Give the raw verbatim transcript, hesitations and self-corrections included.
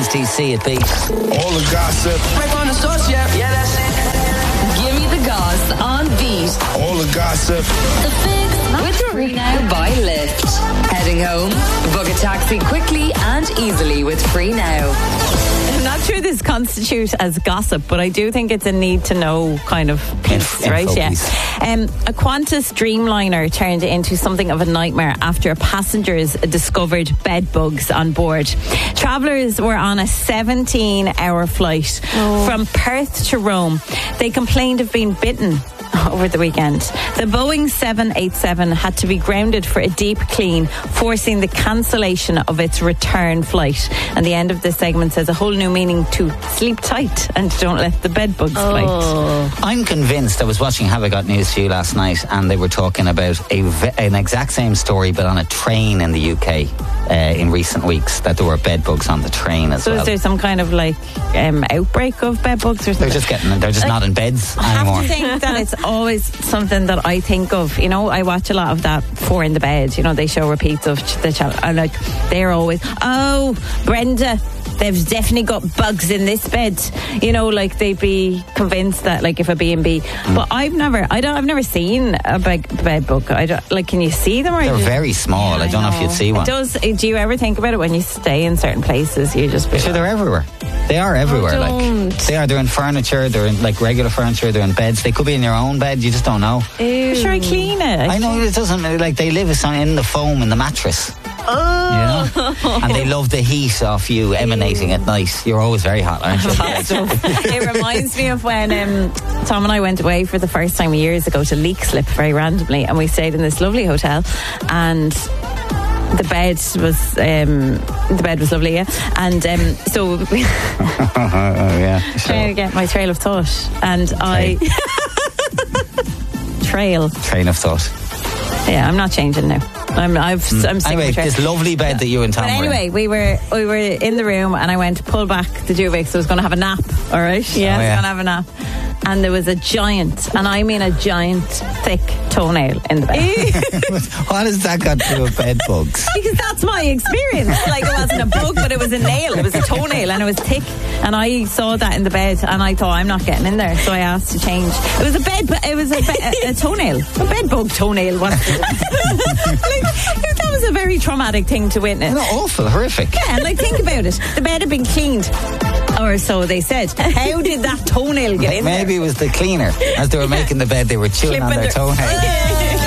T C at Beat. All the gossip. Right on the source, yeah, yeah, that's it. Give me the goss on Beat. All the gossip. The Fix with Free Now by Lyft. Heading home? Book a taxi quickly and easily with Free Now. I'm not sure this constitutes as gossip, but I do think it's a need to know kind of piece, Info right? Yeah. piece. Um, a Qantas Dreamliner turned into something of a nightmare after passengers discovered bed bugs on board. Travellers were on a seventeen hour flight Oh. from Perth to Rome. They complained of being bitten over the weekend. The Boeing seven eighty-seven had to be grounded for a deep clean, forcing the cancellation of its return flight. And the end of this segment says a whole new meaning to sleep tight and don't let the bed bugs Oh. bite. I'm convinced. I was watching Have I Got News For You last night, and they were talking about a, ve- an exact same story, but on a train in the U K uh, in recent weeks, that there were bed bugs on the train as So well. is there some kind of like um, outbreak of bed bugs or something? They're just getting, they're just Like, not in beds I have anymore. to think that it's always something that I think of. You know, I watch a lot of that Four in the Bed. You know, they show repeats of ch- the channel. I'm like, they're always, oh, Brenda, they've definitely got bugs in this bed. You know, like they'd be convinced that, like, if a B and B. But I've never, I don't, I've never seen a bed, bed bug. I don't, like, can you see them? Or They're just, very small. Yeah, I don't know if you'd see one. It does. Do you ever think about it when you stay in certain places? You just be Sure, like, they're everywhere. They are everywhere. don't. Like they are. They're in furniture. They're in like regular furniture. They're in beds. They could be in your own bed. You just don't know. Ew. sure, I clean it. I know it doesn't. Like they live in the foam in the mattress. Oh. You know? And they love the heat off you emanating at night. You're always very hot, aren't you? It reminds me of when um, Tom and I went away for the first time years ago to Leak Slip very randomly, and we stayed in this lovely hotel, and the bed was um, the bed was lovely, yeah. And um, so we oh, yeah. trying to get my trail of thought, and I trail. Train of thought. Yeah, I'm not changing now. I'm I've I'm sick Anyway, of trail. this lovely bed that you and Tom But were in. anyway, we were we were in the room, and I went to pull back the duvet because I was going to have a nap. All right, yeah, I was yeah. going to have a nap, and there was a giant, and I mean a giant, thick toenail in the bed. What has that got to do with bed bugs? Because that's my experience. Like, it wasn't a bug, but it was a nail. It was a toenail, and it was thick. And I saw that in the bed, and I thought, I'm not getting in there. So I asked to change. It was a bed, but it was a, be- a, a toenail, a bed bug toenail. Was it? Like, that was a very traumatic thing to witness. No, awful, horrific. Yeah, and like, think about it. The bed had been cleaned, or so they said. How did that toenail get in there? Maybe it was the cleaner. As they were making the bed, they were chewing on Clipping their their- toenail.